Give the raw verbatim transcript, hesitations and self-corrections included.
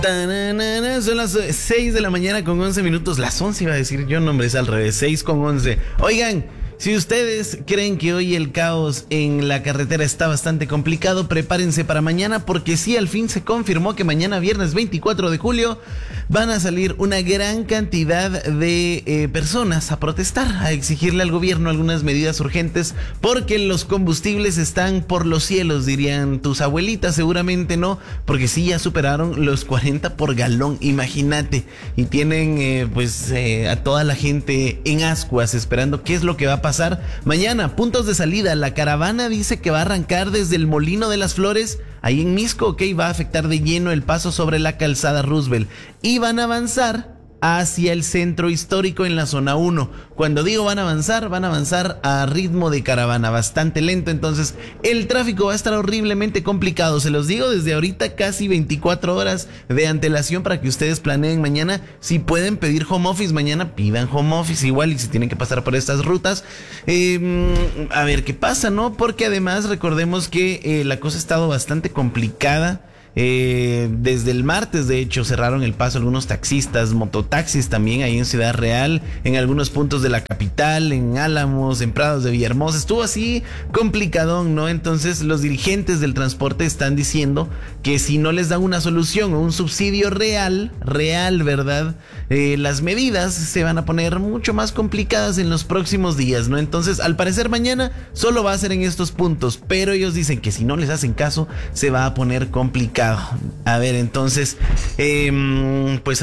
Tananana, son las seis de la mañana con once minutos. Las once iba a decir yo, no, hombre, es al revés, seis con once. Oigan, si ustedes creen que hoy el caos en la carretera está bastante complicado, prepárense para mañana, porque sí, al fin se confirmó que mañana, viernes veinticuatro de julio, van a salir una gran cantidad de eh, personas a protestar, a exigirle al gobierno algunas medidas urgentes, porque los combustibles están por los cielos, dirían tus abuelitas, seguramente no, porque sí ya superaron los cuarenta por galón, imagínate, y tienen eh, pues eh, a toda la gente en ascuas esperando qué es lo que va a pasar. Pasar. Mañana, puntos de salida. La caravana dice que va a arrancar desde el Molino de las Flores, ahí en Misco, ok, va a afectar de lleno el paso sobre la calzada Roosevelt. Y van a avanzar hacia el centro histórico en la zona uno. Cuando digo van a avanzar, van a avanzar a ritmo de caravana, bastante lento, entonces el tráfico va a estar horriblemente complicado. Se los digo desde ahorita, casi veinticuatro horas de antelación para que ustedes planeen mañana. Si pueden pedir home office mañana, pidan home office igual, y si tienen que pasar por estas rutas, eh, a ver qué pasa, ¿no? Porque además recordemos que eh, la cosa ha estado bastante complicada. Eh, desde el martes, de hecho, cerraron el paso algunos taxistas, mototaxis también ahí en Ciudad Real, en algunos puntos de la capital, en Álamos, en Prados de Villahermosa. Estuvo así complicadón, ¿no? Entonces los dirigentes del transporte están diciendo que si no les dan una solución o un subsidio real, real, ¿verdad? Eh, las medidas se van a poner mucho más complicadas en los próximos días, ¿no? Entonces, al parecer mañana solo va a ser en estos puntos, pero ellos dicen que si no les hacen caso, se va a poner complicado. A ver, entonces, eh, pues